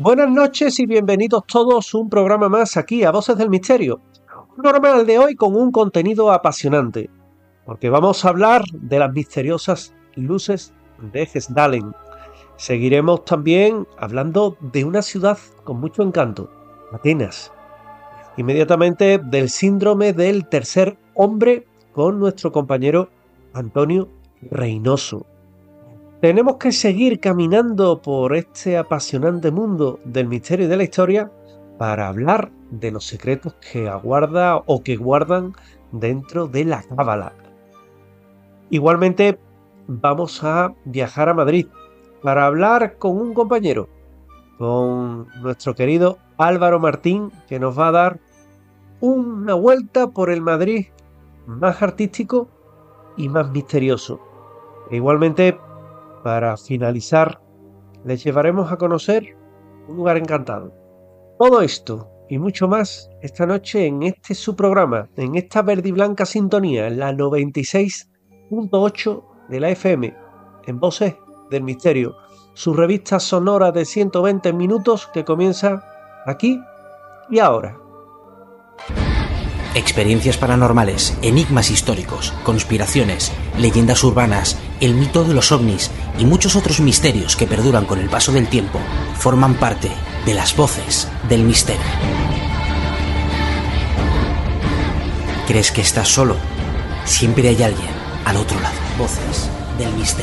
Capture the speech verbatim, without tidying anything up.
Buenas noches y bienvenidos todos a un programa más aquí a Voces del Misterio. Un programa de hoy con un contenido apasionante, porque vamos a hablar de las misteriosas luces de Hessdalen. Seguiremos también hablando de una ciudad con mucho encanto, Atenas. Inmediatamente del síndrome del tercer hombre con nuestro compañero Antonio Reynoso. Tenemos que seguir caminando por este apasionante mundo del misterio y de la historia para hablar de los secretos que aguarda o que guardan dentro de la Cábala. Igualmente vamos a viajar a Madrid para hablar con un compañero, con nuestro querido Álvaro Martín, que nos va a dar una vuelta por el Madrid más artístico y más misterioso. E igualmente, para finalizar, les llevaremos a conocer un lugar encantado. Todo esto y mucho más esta noche en este su programa, en esta verde y blanca sintonía, en la noventa y seis punto ocho de la F M, en Voces del Misterio, su revista sonora de ciento veinte minutos que comienza aquí y ahora. Experiencias paranormales, enigmas históricos, conspiraciones, leyendas urbanas, el mito de los ovnis y muchos otros misterios que perduran con el paso del tiempo forman parte de las Voces del Misterio. ¿Crees que estás solo? Siempre hay alguien al otro lado. Voces del Misterio.